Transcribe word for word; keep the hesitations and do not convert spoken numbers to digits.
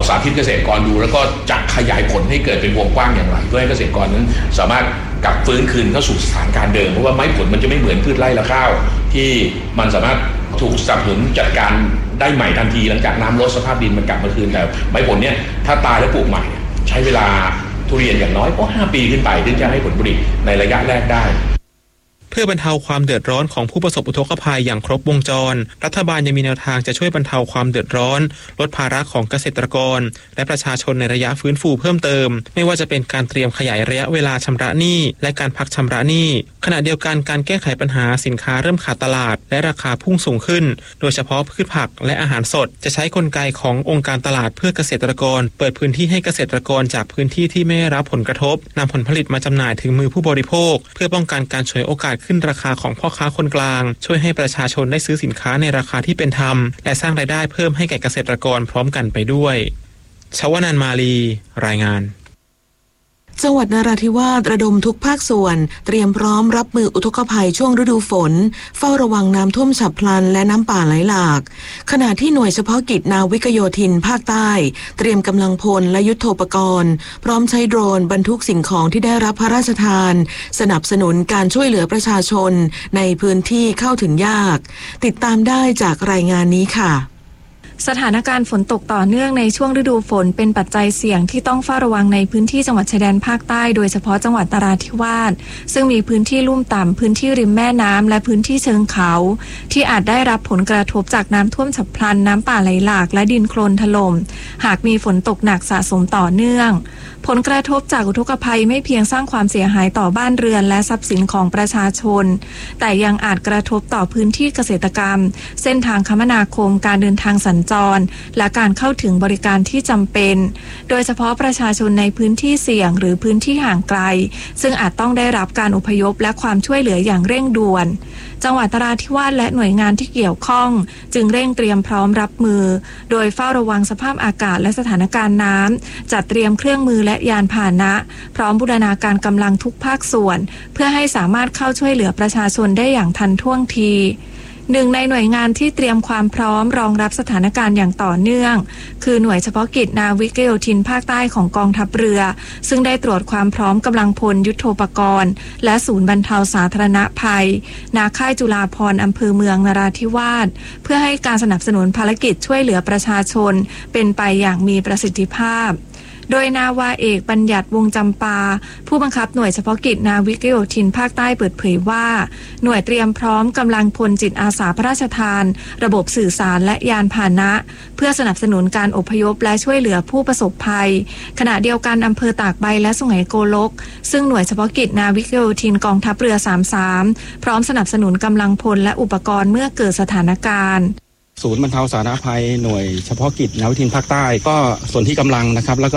สาธิตเกษตรกรดูแล้วก็จะขยายผลให้เกิดเป็นวงกว้างอย่างไรเพื่อให้เกษตรกรนั้นสามารถกลับฟื้นคืนเข้าสู่สถานการณ์เดิมเพราะว่าไม้ผลมันจะไม่เหมือนพืชไร่และข้าวที่มันสามารถถูกสนับสนุนจัดการได้ใหม่ทันทีหลังจากน้ำลดสภาพดินมันกลับมาคืนแต่ไม้ผลเนี่ยถ้าตายแล้วปลูกใหม่ใช้เวลาทุเรียนอย่างน้อยก็ห้าปีขึ้นไปถึงจะให้ผลผลิตในระยะแรกได้เพื่อบรรเทาความเดือดร้อนของผู้ประสบอุทกภัยอย่างครบวงจรรัฐบาลยังมีแนวทางจะช่วยบรรเทาความเดือดร้อนลดภาระของเกษตรกรและประชาชนในระยะฟื้นฟูเพิ่มเติมไม่ว่าจะเป็นการเตรียมขยายระยะเวลาชำระหนี้และการพักชำระหนี้ขณะเดียวกันการแก้ไขปัญหาสินค้าเริ่มขาดตลาดและราคาพุ่งสูงขึ้นโดยเฉพาะพืชผักและอาหารสดจะใช้กลไกขององค์การตลาดเพื่อเกษตรกรเปิดพื้นที่ให้เกษตรกรจากพื้นที่ที่ไม่ได้รับผลกระทบนำผลผลิตมาจำหน่ายถึงมือผู้บริโภคเพื่อป้องกันการฉวยโอกาสขึ้นราคาของพ่อค้าคนกลางช่วยให้ประชาชนได้ซื้อสินค้าในราคาที่เป็นธรรมและสร้างรายได้เพิ่มให้แก่เกษตรกรพร้อมกันไปด้วยชวนันท์มาลีรายงานจังหวัดนราธิวาสระดมทุกภาคส่วนเตรียมพร้อมรับมืออุทกภัยช่วงฤดูฝนเฝ้าระวังน้ำท่วมฉับพลันและน้ำป่าไหลหลากขณะที่หน่วยเฉพาะกิจนาวิกโยธินภาคใต้เตรียมกำลังพลและยุทโธปกรณ์พร้อมใช้โดรนบรรทุกสิ่งของที่ได้รับพระราชทานสนับสนุนการช่วยเหลือประชาชนในพื้นที่เข้าถึงยากติดตามได้จากรายงานนี้ค่ะสถานการณ์ฝนตกต่อเนื่องในช่วงฤดูฝนเป็นปัจจัยเสี่ยงที่ต้องเฝ้าระวังในพื้นที่จังหวัดชายแดนภาคใต้โดยเฉพาะจังหวัดนราธิวาสซึ่งมีพื้นที่ลุ่มต่ำพื้นที่ริมแม่น้ำและพื้นที่เชิงเขาที่อาจได้รับผลกระทบจากน้ำท่วมฉับพลันน้ำป่าไหลหลากและดินโคลนถล่มหากมีฝนตกหนักสะสมต่อเนื่องผลกระทบจากอุทกภัยไม่เพียงสร้างความเสียหายต่อบ้านเรือนและทรัพย์สินของประชาชนแต่ยังอาจกระทบต่อพื้นที่เกษตรกรรมเส้นทางคมนาคมการเดินทางสัญจรและการเข้าถึงบริการที่จำเป็นโดยเฉพาะประชาชนในพื้นที่เสี่ยงหรือพื้นที่ห่างไกลซึ่งอาจต้องได้รับการอพยพและความช่วยเหลืออย่างเร่งด่วนจังหวัดนราธิวาสและหน่วยงานที่เกี่ยวข้องจึงเร่งเตรียมพร้อมรับมือโดยเฝ้าระวังสภาพอากาศและสถานการณ์น้ำจัดเตรียมเครื่องมือและยานพาหนะพร้อมบูรณาการกำลังทุกภาคส่วนเพื่อให้สามารถเข้าช่วยเหลือประชาชนได้อย่างทันท่วงทีหนึ่งในหน่วยงานที่เตรียมความพร้อมรองรับสถานการณ์อย่างต่อเนื่องคือหน่วยเฉพาะกิจนาวิกโยธินภาคใต้ของกองทัพเรือซึ่งได้ตรวจความพร้อมกำลังพลยุทโธปกรณ์และศูนย์บรรเทาสาธารณภัยณค่ายจุฬาภรณ์อำเภอเมืองนราธิวาสเพื่อให้การสนับสนุนภารกิจช่วยเหลือประชาชนเป็นไปอย่างมีประสิทธิภาพโดยนาวาเอกบัญญัติวงจำปาผู้บังคับหน่วยเฉพาะกิจนาวิกโยธินภาคใต้เปิดเผยว่าหน่วยเตรียมพร้อมกำลังพลจิตอาสาพระราชทานระบบสื่อสารและยานพาหนะเพื่อสนับสนุนการอพยพและช่วยเหลือผู้ประสบภัยขณะเดียวกันอำเภอตากใบและสุไหงโกลกซึ่งหน่วยเฉพาะกิจนาวิกโยธินกองทัพเรือสามสิบสามพร้อมสนับสนุนกำลังพลและอุปกรณ์เมื่อเกิดสถานการณ์ศูนย์บรรเทาสาธารณภัยหน่วยเฉพาะกิจนาวิกโยธินภาคใต้ก็ส่วนที่กำลังนะครับแล้วก็